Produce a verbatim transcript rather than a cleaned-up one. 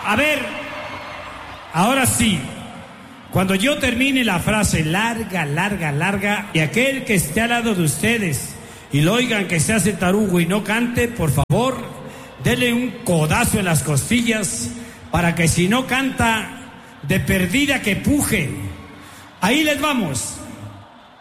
A ver, ahora sí, cuando yo termine la frase larga, larga, larga, y aquel que esté al lado de ustedes y lo oigan que se hace tarugo y no cante, por favor, denle un codazo en las costillas para que si no canta, de perdida que puje. Ahí les vamos.